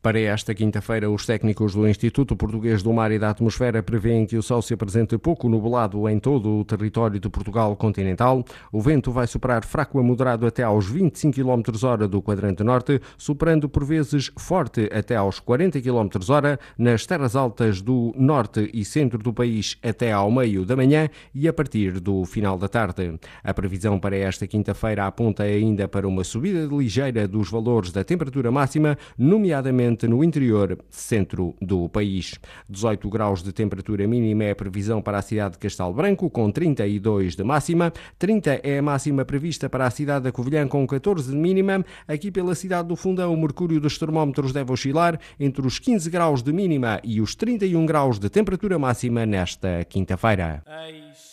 Para esta quinta-feira, os técnicos do Instituto Português do Mar e da Atmosfera prevêem que o sol se apresente pouco nublado em todo o território de Portugal continental. O vento vai soprar fraco a moderado até aos 25 km/h do quadrante norte, soprando por vezes forte até aos 40 km/h nas terras altas do norte e centro do país até ao meio da manhã e a partir do final da tarde. A previsão para esta quinta-feira aponta ainda para uma subida ligeira dos valores da temperatura máxima, nomeadamente no interior centro do país. 18 graus de temperatura mínima é a previsão para a cidade de Castelo Branco, com 32 de máxima. 30 é a máxima prevista para a cidade da Covilhã, com 14 de mínima. Aqui pela cidade do Fundão, o mercúrio dos termómetros deve oscilar entre os 15 graus de mínima e os 31 graus de temperatura máxima nesta quinta-feira.